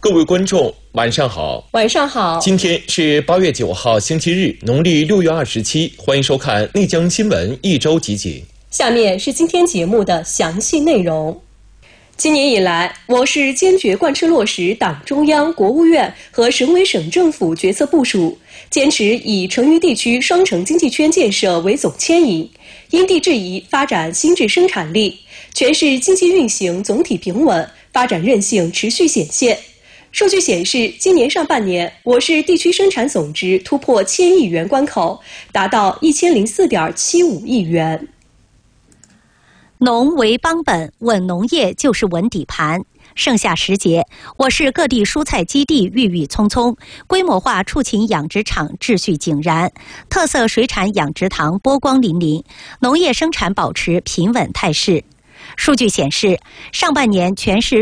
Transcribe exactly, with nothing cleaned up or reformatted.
各位观众，晚上好。 晚上好。 今天是八月九号，星期日，农历六月二十七。欢迎收看内江新闻一周集锦。 下面是今天节目的详细内容。今年以来，我市坚决贯彻落实党中央、国务院和省委省政府决策部署，坚持以成渝地区双城经济圈建设为总牵引，因地制宜发展新质生产力，全市经济运行总体平稳，发展韧性持续显现。数据显示，今年上半年，我市地区生产总值突破千亿元关口，达到一千零四点七五亿元。 农为邦本，稳农业就是稳底盘。盛夏时节，我市各地蔬菜基地郁郁葱葱，规模化畜禽养殖场秩序井然，特色水产养殖塘波光粼粼，农业生产保持平稳态势。数据显示，上半年全市